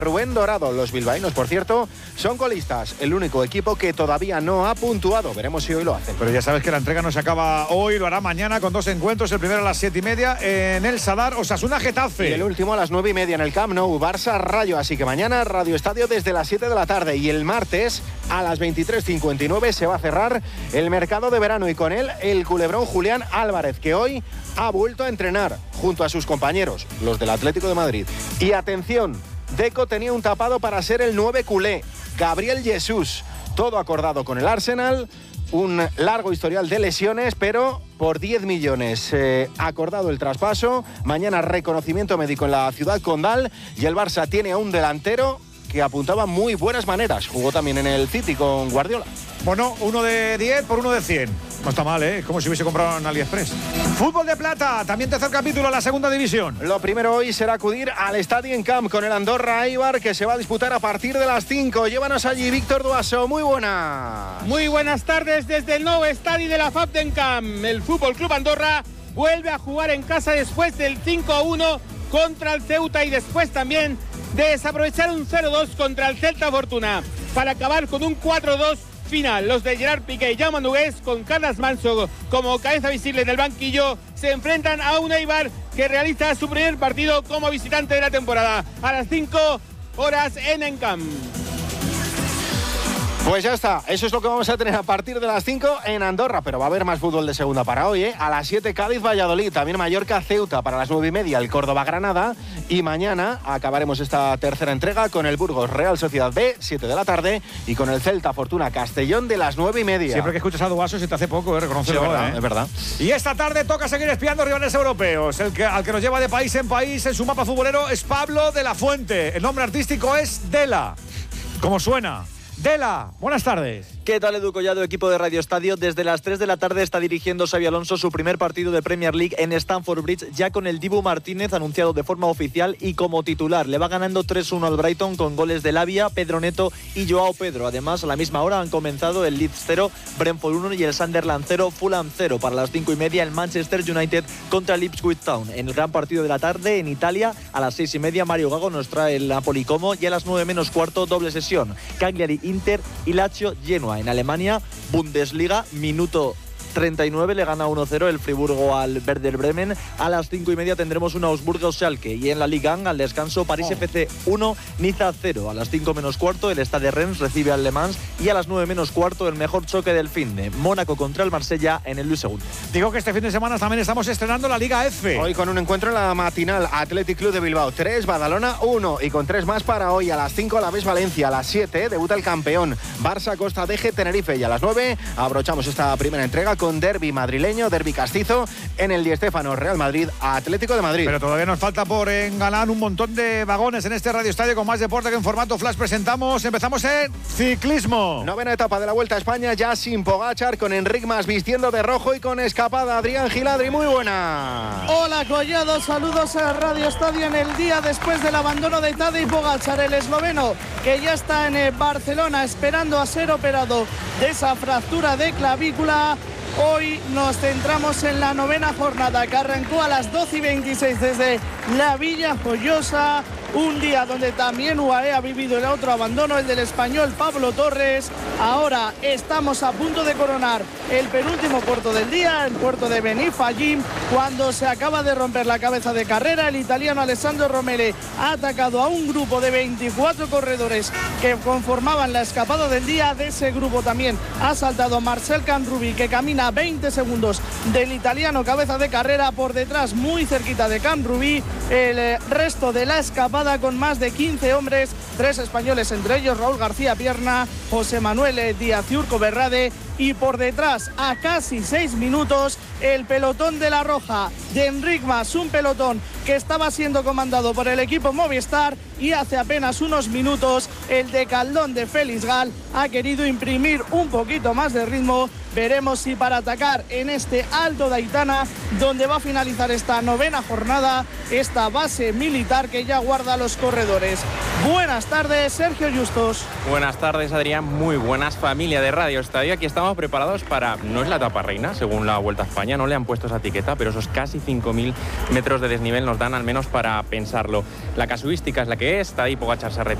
Rubén Dorado. Los bilbaínos, por cierto, son colistas, el único equipo que todavía no ha puntuado. Veremos si hoy lo hacen. Pero ya sabes que la entrega no se acaba hoy, lo hará mañana con 2 encuentros. El primero a las 7:30 en el Sadar, Osasuna-Getafe. Y el último a las 9:30 en el Camp Nou, Barça-Rayo. Así que mañana Radio Estadio desde las 7 de la tarde. Y el martes a las 23:59 se va a cerrar el mercado de verano y con él el culebrón Julián Álvarez, que hoy ha vuelto a entrenar junto a sus compañeros, los del Atlético de Madrid. Y atención, Deco tenía un tapado para ser el 9 culé, Gabriel Jesús. Todo acordado con el Arsenal, un largo historial de lesiones, pero por 10 millones acordado el traspaso. Mañana reconocimiento médico en la ciudad condal y el Barça tiene a un delantero que apuntaba muy buenas maneras. Jugó también en el City con Guardiola. Bueno, 1 de 10 por 1 de 100. No está mal, ¿eh? Como si hubiese comprado en AliExpress. Fútbol de plata, también tercer capítulo en la segunda división. Lo primero hoy será acudir al Stadium Camp con el Andorra Eibar, que se va a disputar a partir de las 5. Llévanos allí, Víctor Duaso. Muy buena. Muy buenas tardes desde el nuevo estadio de la Fabden Camp. El Fútbol Club Andorra vuelve a jugar en casa después del 5-1 contra el Ceuta y después también de desaprovechar un 0-2 contra el Celta Fortuna para acabar con un 4-2 final. Los de Gerard Piqué y Jaume Nogués, con Carles Manso como cabeza visible en el banquillo, se enfrentan a un Eibar que realiza su primer partido como visitante de la temporada a las 5 horas en Encamp. Pues ya está, eso es lo que vamos a tener a partir de las 5 en Andorra, pero va a haber más fútbol de segunda para hoy, ¿eh? A las 7 Cádiz-Valladolid, también Mallorca-Ceuta, para las 9:30 el Córdoba-Granada, y mañana acabaremos esta tercera entrega con el Burgos-Real Sociedad B, 7 de la tarde, y con el Celta-Fortuna-Castellón de las 9:30. Siempre que escuchas a Duaso se te hace poco, reconocerlo, sí, es verdad, ¿eh? Es verdad. Y esta tarde toca seguir espiando rivales europeos. Al que nos lleva de país en país en su mapa futbolero es Pablo de la Fuente. El nombre artístico es Dela. ¿Cómo suena? Dela, buenas tardes. ¿Qué tal, Edu Collado, equipo de Radio Estadio? Desde las 3 de la tarde está dirigiendo Xabi Alonso su primer partido de Premier League en Stamford Bridge, ya con el Dibu Martínez anunciado de forma oficial y como titular. Le va ganando 3-1 al Brighton con goles de Lavia, Pedro Neto y Joao Pedro. Además, a la misma hora han comenzado el Leeds 0, Brentford 1 y el Sunderland 0, Fulham 0. Para las 5:30 el Manchester United contra el Ipswich Town. En el gran partido de la tarde en Italia, a las 6:30 Mario Gago nos trae el Napoli Como y a las 9:15 doble sesión. Cagliari Inter y Lazio Genoa. En Alemania, Bundesliga, minuto 39, le gana 1-0 el Friburgo al Werder Bremen. A las 5:30 tendremos un Augsburgo-Schalke. Y en la Ligue 1, al descanso, París FC 1, Niza 0. A las 5:15 el Stade Rennes recibe al Le Mans. Y a las 9:15 el mejor choque del finde, Mónaco contra el Marsella en el Luis II. Digo que este fin de semana también estamos estrenando la Liga F. Hoy con un encuentro en la matinal, Athletic Club de Bilbao 3, Badalona 1, y con 3 más para hoy. A las 5 a la vez Valencia, a las 7 debuta el campeón Barça Costa Deje Tenerife, y a las 9 abrochamos esta primera entrega con derbi madrileño, derbi castizo en el Di Stéfano, Real Madrid Atlético de Madrid. Pero todavía nos falta por enganar un montón de vagones en este Radio Estadio con más deporte que en formato flash presentamos. Empezamos en ciclismo. Novena etapa de la Vuelta a España, ya sin Pogačar, con Enric Mas vistiendo de rojo y con escapada. Adrián Giladri, muy buena. Hola Collado, saludos a Radio Estadio en el día después del abandono de Tadej Pogačar, el esloveno, que ya está en Barcelona esperando a ser operado de esa fractura de clavícula. Hoy nos centramos en la novena jornada que arrancó a las 12:26 desde la Villa Joyosa. Un día donde también UAE ha vivido el otro abandono, el del español Pablo Torres. Ahora estamos a punto de coronar el penúltimo puerto del día, el puerto de Benifallim, cuando se acaba de romper la cabeza de carrera. El italiano Alessandro Romele ha atacado a un grupo de 24 corredores que conformaban la escapada del día. De ese grupo también ha saltado Marcel Camrubi, que camina 20 segundos del italiano cabeza de carrera. Por detrás, muy cerquita de Camrubi, el resto de la escapada con más de 15 hombres, 3 españoles, entre ellos Raúl García Pierna, José Manuel Díaz Urco Berrade, y por detrás, a casi 6 minutos, el pelotón de la Roja de Enric Mas, un pelotón que estaba siendo comandado por el equipo Movistar, y hace apenas unos minutos el de Caldón de Félix Gal ha querido imprimir un poquito más de ritmo Veremos si para atacar en este Alto de Aitana, donde va a finalizar esta 9ª jornada, esta base militar que ya guarda a los corredores. Buenas tardes, Sergio Justos. Buenas tardes, Adrián. Muy buenas, familia de Radio Estadio. Aquí estamos preparados para, no es la etapa reina, según la Vuelta a España, no le han puesto esa etiqueta, pero esos casi 5.000 metros de desnivel nos dan al menos para pensarlo. La casuística es la que es, Tadej Pogačar se retira